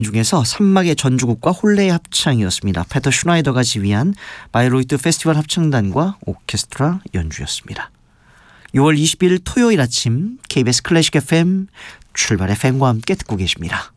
중에서 산막의 전주곡과 홀레의 합창이었습니다. 페터 슈나이더가 지휘한 바이로이트 페스티벌 합창단과 오케스트라 연주였습니다. 6월 21일 토요일 아침 KBS 클래식 FM 출발 FM과 함께 듣고 계십니다.